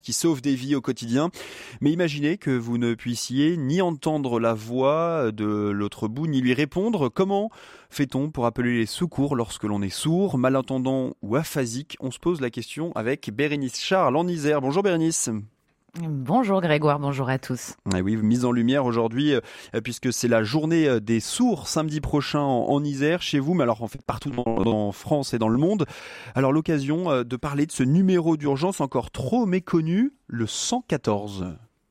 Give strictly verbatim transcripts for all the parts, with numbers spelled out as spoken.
qui sauve des vies au quotidien. Mais imaginez que vous ne puissiez ni entendre la voix de l'autre bout, ni lui répondre. Comment fait-on pour appeler les secours lorsque l'on est sourd, malentendant ou aphasique? On se pose la question avec Bérénice Charles en Isère. Bonjour Bérénice. Bonjour Grégoire, bonjour à tous. Et oui, mise en lumière aujourd'hui, euh, puisque c'est la journée des sourds samedi prochain en, en Isère, chez vous, mais alors en fait partout dans, en France et dans le monde. Alors l'occasion euh, de parler de ce numéro d'urgence encore trop méconnu, le cent quatorze.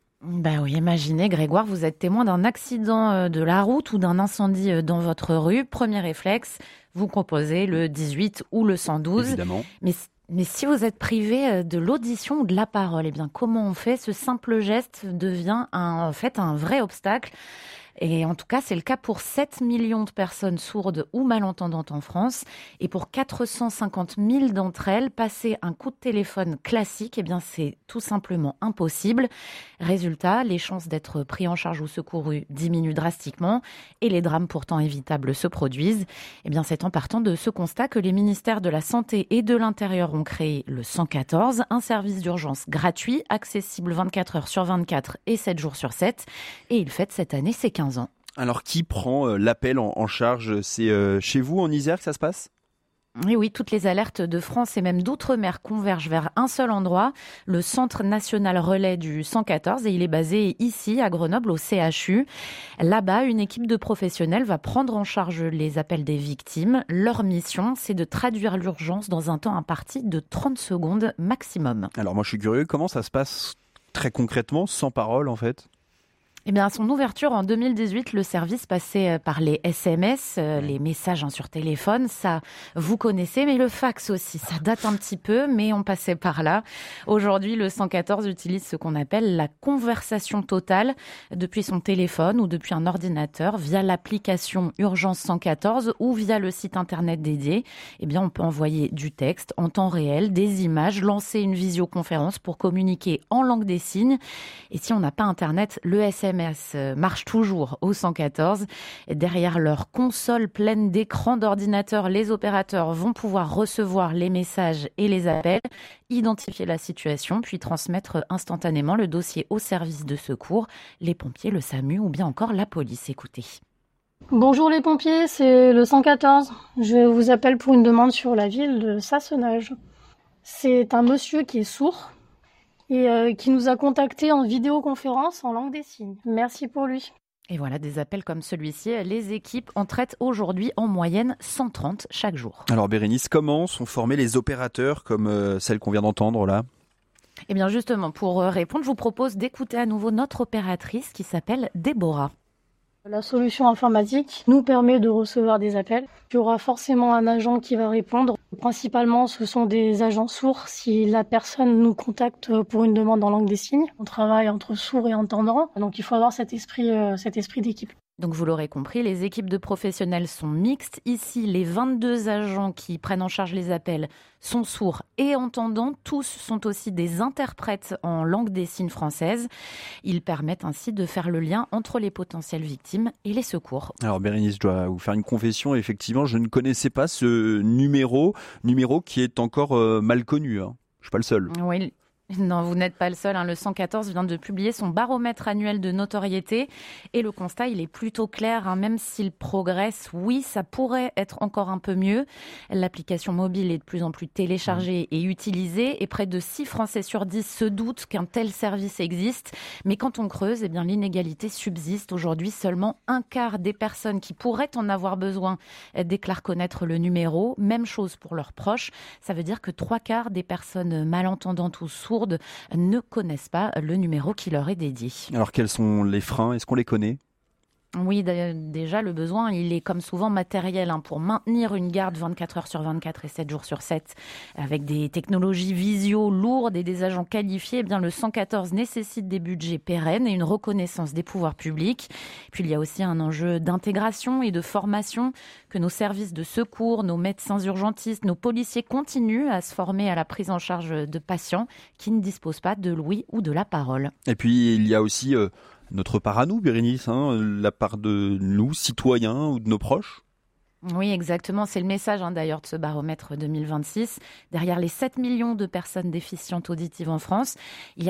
Ben oui, imaginez Grégoire, vous êtes témoin d'un accident de la route ou d'un incendie dans votre rue. Premier réflexe, vous composez le dix-huit ou le cent douze. Évidemment. Mais Mais si vous êtes privé de l'audition ou de la parole, eh bien, comment on fait? Ce simple geste devient un, en fait un vrai obstacle. Et en tout cas, c'est le cas pour sept millions de personnes sourdes ou malentendantes en France. Et pour quatre cent cinquante mille d'entre elles, passer un coup de téléphone classique, eh bien, c'est tout simplement impossible. Résultat, les chances d'être pris en charge ou secouru diminuent drastiquement et les drames pourtant évitables se produisent. Eh bien, c'est en partant de ce constat que les ministères de la Santé et de l'Intérieur ont créé le cent quatorze, un service d'urgence gratuit, accessible vingt-quatre heures sur vingt-quatre et sept jours sur sept. Et il fête cette année ses quinze ans. Alors, qui prend euh, l'appel en, en charge? C'est euh, chez vous, en Isère, que ça se passe? Et oui, toutes les alertes de France et même d'outre-mer convergent vers un seul endroit, le Centre national relais du cent quatorze, et il est basé ici, à Grenoble, au C H U. Là-bas, une équipe de professionnels va prendre en charge les appels des victimes. Leur mission, c'est de traduire l'urgence dans un temps imparti de trente secondes maximum. Alors moi, je suis curieux, comment ça se passe très concrètement, sans parole en fait? Eh bien, à son ouverture en deux mille dix-huit, le service passait par les S M S, euh, les messages hein, sur téléphone. Ça, vous connaissez, mais le fax aussi, ça date un petit peu, mais on passait par là. Aujourd'hui, le cent quatorze utilise ce qu'on appelle la conversation totale depuis son téléphone ou depuis un ordinateur via l'application Urgence cent quatorze ou via le site internet dédié. Eh bien, on peut envoyer du texte en temps réel, des images, lancer une visioconférence pour communiquer en langue des signes. Et si on n'a pas internet, le S M S marche toujours au cent quatorze. Derrière leur console pleine d'écrans d'ordinateur, les opérateurs vont pouvoir recevoir les messages et les appels, identifier la situation, puis transmettre instantanément le dossier au service de secours, les pompiers, le S A M U ou bien encore la police. Écoutez. Bonjour les pompiers, c'est le cent quatorze. Je vous appelle pour une demande sur la ville de Sassenage. C'est un monsieur qui est sourd et euh, qui nous a contactés en vidéoconférence en langue des signes. Merci pour lui. Et voilà, des appels comme celui-ci, les équipes en traitent aujourd'hui en moyenne cent trente chaque jour. Alors Bérénice, comment sont formés les opérateurs comme euh, celle qu'on vient d'entendre là? Eh bien justement, pour répondre, je vous propose d'écouter à nouveau notre opératrice qui s'appelle Déborah. La solution informatique nous permet de recevoir des appels. Il y aura forcément un agent qui va répondre. Principalement, ce sont des agents sourds si la personne nous contacte pour une demande en langue des signes. On travaille entre sourds et entendants, donc il faut avoir cet esprit, euh, cet esprit d'équipe. Donc vous l'aurez compris, les équipes de professionnels sont mixtes. Ici, les vingt-deux agents qui prennent en charge les appels sont sourds et entendants. Tous sont aussi des interprètes en langue des signes française. Ils permettent ainsi de faire le lien entre les potentielles victimes et les secours. Alors Bérénice, je dois vous faire une confession. Effectivement, je ne connaissais pas ce numéro, numéro qui est encore euh, mal connu. Hein. Je ne suis pas le seul. Oui. Non, vous n'êtes pas le seul. Hein. Le cent quatorze vient de publier son baromètre annuel de notoriété et le constat, il est plutôt clair. Hein. Même s'il progresse, oui, ça pourrait être encore un peu mieux. L'application mobile est de plus en plus téléchargée et utilisée et près de six Français sur dix se doutent qu'un tel service existe. Mais quand on creuse, eh bien, l'inégalité subsiste. Aujourd'hui, seulement un quart des personnes qui pourraient en avoir besoin déclarent connaître le numéro. Même chose pour leurs proches. Ça veut dire que trois quarts des personnes malentendantes ou sourdes ne connaissent pas le numéro qui leur est dédié. Alors quels sont les freins? Est-ce qu'on les connaît? Oui, déjà, le besoin, il est comme souvent matériel hein, pour maintenir une garde vingt-quatre heures sur vingt-quatre et sept jours sur sept avec des technologies visio lourdes et des agents qualifiés. Eh bien, le cent quatorze nécessite des budgets pérennes et une reconnaissance des pouvoirs publics. Puis, il y a aussi un enjeu d'intégration et de formation que nos services de secours, nos médecins urgentistes, nos policiers continuent à se former à la prise en charge de patients qui ne disposent pas de l'ouïe ou de la parole. Et puis, il y a aussi... Euh... notre part à nous, Bérénice, hein, la part de nous, citoyens ou de nos proches? Oui, exactement. C'est le message hein, d'ailleurs de ce baromètre deux mille vingt-six. Derrière les sept millions de personnes déficientes auditives en France, il y a